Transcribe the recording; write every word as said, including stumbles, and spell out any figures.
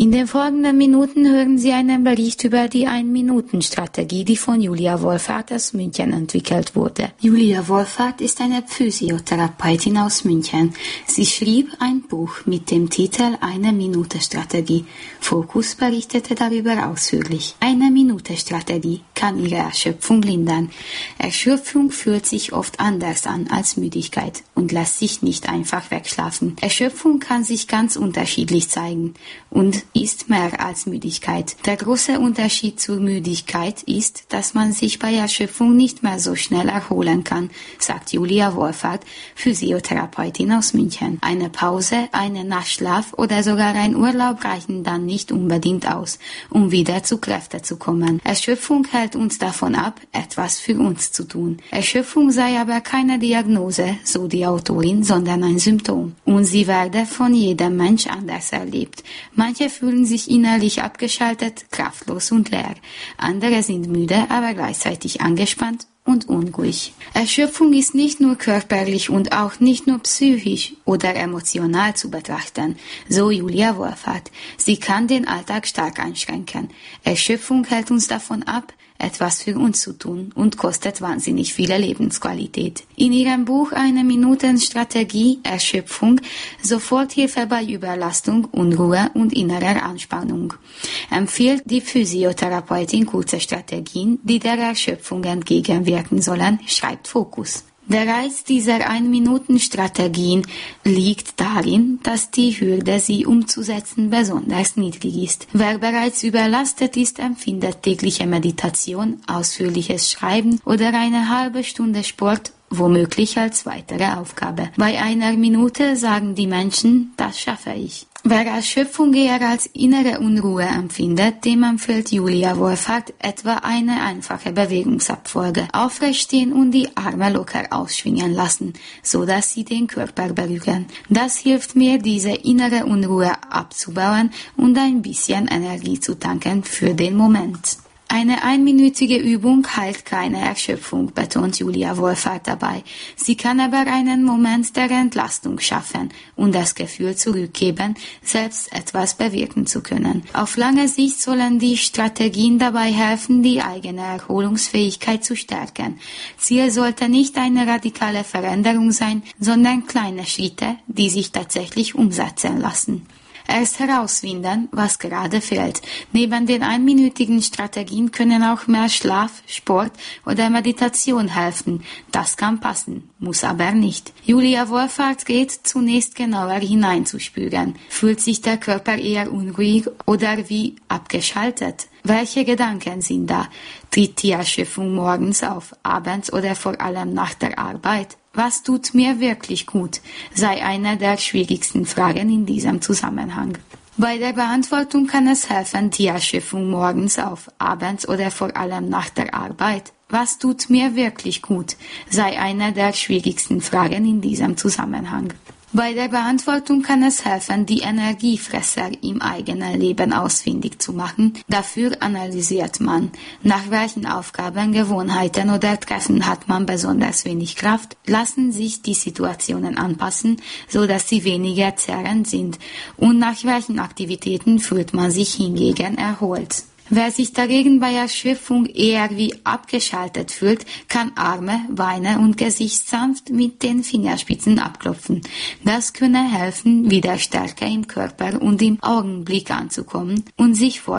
In den folgenden Minuten hören Sie einen Bericht über die Ein-Minuten-Strategie, die von Julia Wohlfahrt aus München entwickelt wurde. Julia Wohlfahrt ist eine Physiotherapeutin aus München. Sie schrieb ein Buch mit dem Titel Eine-Minute-Strategie. Focus berichtete darüber ausführlich. Eine-Minute-Strategie kann Ihre Erschöpfung lindern. Erschöpfung fühlt sich oft anders an als Müdigkeit und lässt sich nicht einfach wegschlafen. Erschöpfung kann sich ganz unterschiedlich zeigen und ist mehr als Müdigkeit. Der große Unterschied zur Müdigkeit ist, dass man sich bei Erschöpfung nicht mehr so schnell erholen kann, sagt Julia Wohlfahrt, Physiotherapeutin aus München. Eine Pause, eine Nachtschlaf oder sogar ein Urlaub reichen dann nicht unbedingt aus, um wieder zu Kräften zu kommen. Erschöpfung hält uns davon ab, etwas für uns zu tun. Erschöpfung sei aber keine Diagnose, so die Autorin, sondern ein Symptom. Und sie werde von jedem Mensch anders erlebt. Manche fühlen sich innerlich abgeschaltet, kraftlos und leer. Andere sind müde, aber gleichzeitig angespannt und unruhig. Erschöpfung ist nicht nur körperlich und auch nicht nur psychisch oder emotional zu betrachten, so Julia Wohlfahrt. Sie kann den Alltag stark einschränken. Erschöpfung hält uns davon ab, etwas für uns zu tun und kostet wahnsinnig viele Lebensqualität. In ihrem Buch Eine-Minuten-Strategie Erschöpfung Soforthilfe bei Überlastung, Unruhe und innerer Anspannung empfiehlt die Physiotherapeutin kurze Strategien, die der Erschöpfung entgegenwirken sollen, schreibt Focus. Der Reiz dieser Ein-Minuten-Strategien liegt darin, dass die Hürde, sie umzusetzen, besonders niedrig ist. Wer bereits überlastet ist, empfindet tägliche Meditation, ausführliches Schreiben oder eine halbe Stunde Sport womöglich als weitere Aufgabe. Bei einer Minute sagen die Menschen, das schaffe ich. Wer Erschöpfung eher als innere Unruhe empfindet, dem empfiehlt Julia Wohlfahrt etwa eine einfache Bewegungsabfolge. Aufrechtstehen und die Arme locker ausschwingen lassen, so dass sie den Körper berühren. Das hilft mir, diese innere Unruhe abzubauen und ein bisschen Energie zu tanken für den Moment. Eine einminütige Übung heilt keine Erschöpfung, betont Julia Wohlfahrt dabei. Sie kann aber einen Moment der Entlastung schaffen und das Gefühl zurückgeben, selbst etwas bewirken zu können. Auf lange Sicht sollen die Strategien dabei helfen, die eigene Erholungsfähigkeit zu stärken. Ziel sollte nicht eine radikale Veränderung sein, sondern kleine Schritte, die sich tatsächlich umsetzen lassen. Erst herausfinden, was gerade fehlt. Neben den einminütigen Strategien können auch mehr Schlaf, Sport oder Meditation helfen. Das kann passen, muss aber nicht. Julia Wohlfahrt geht zunächst genauer hineinzuspüren. Fühlt sich der Körper eher unruhig oder wie abgeschaltet? Welche Gedanken sind da? Tritt die Erschöpfung morgens auf, abends oder vor allem nach der Arbeit? Was tut mir wirklich gut? Sei eine der schwierigsten Fragen in diesem Zusammenhang. Bei der Beantwortung kann es helfen, die Erschöpfung morgens auf, abends oder vor allem nach der Arbeit. Was tut mir wirklich gut? Sei eine der schwierigsten Fragen in diesem Zusammenhang. Bei der Beantwortung kann es helfen, die Energiefresser im eigenen Leben ausfindig zu machen. Dafür analysiert man, nach welchen Aufgaben, Gewohnheiten oder Treffen hat man besonders wenig Kraft, lassen sich die Situationen anpassen, so dass sie weniger zerrend sind, und nach welchen Aktivitäten fühlt man sich hingegen erholt. Wer sich dagegen bei Erschöpfung eher wie abgeschaltet fühlt, kann Arme, Beine und Gesicht sanft mit den Fingerspitzen abklopfen. Das könne helfen, wieder stärker im Körper und im Augenblick anzukommen und sich vor